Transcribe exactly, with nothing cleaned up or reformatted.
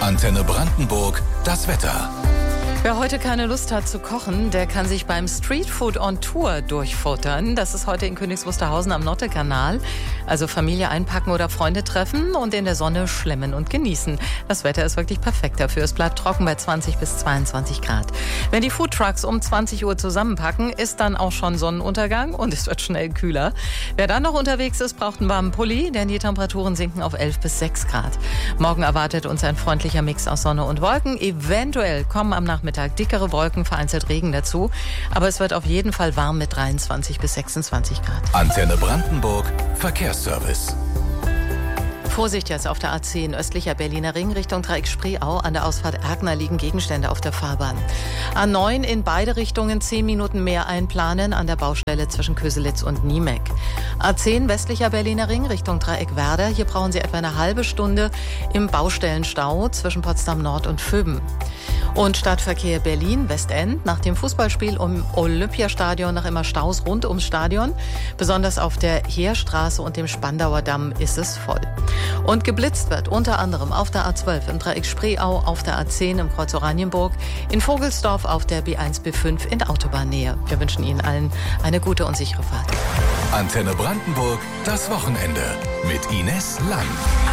Antenne Brandenburg, das Wetter. Wer heute keine Lust hat zu kochen, der kann sich beim Streetfood on Tour durchfuttern. Das ist heute in Königs Wusterhausen am Nottekanal. Also Familie einpacken oder Freunde treffen und in der Sonne schlemmen und genießen. Das Wetter ist wirklich perfekt dafür. Es bleibt trocken bei zwanzig bis zweiundzwanzig Grad. Wenn die Foodtrucks um zwanzig Uhr zusammenpacken, ist dann auch schon Sonnenuntergang und es wird schnell kühler. Wer dann noch unterwegs ist, braucht einen warmen Pulli, denn die Temperaturen sinken auf elf bis sechs Grad. Morgen erwartet uns ein freundlicher Mix aus Sonne und Wolken. Eventuell kommen am Nachmittag dickere Wolken, vereinzelt Regen dazu. Aber es wird auf jeden Fall warm mit dreiundzwanzig bis sechsundzwanzig Grad. Antenne Brandenburg, Verkehrsservice. Vorsicht jetzt auf der A zehn, östlicher Berliner Ring Richtung Dreieck Spreeau. An der Ausfahrt Erkner liegen Gegenstände auf der Fahrbahn. A neun in beide Richtungen zehn Minuten mehr einplanen an der Baustelle zwischen Köselitz und Niemek. A zehn westlicher Berliner Ring Richtung Dreieck Werder. Hier brauchen Sie etwa eine halbe Stunde im Baustellenstau zwischen Potsdam Nord und Vöben. Und Stadtverkehr Berlin, Westend. Nach dem Fußballspiel um Olympiastadion noch immer Staus rund ums Stadion. Besonders auf der Heerstraße und dem Spandauer Damm ist es voll. Und geblitzt wird unter anderem auf der A zwölf im Dreieck Spreeau, auf der A zehn im Kreuz Oranienburg, in Vogelsdorf auf der B eins B fünf in Autobahnnähe. Wir wünschen Ihnen allen eine gute und sichere Fahrt. Antenne Brandenburg, das Wochenende mit Ines Lang.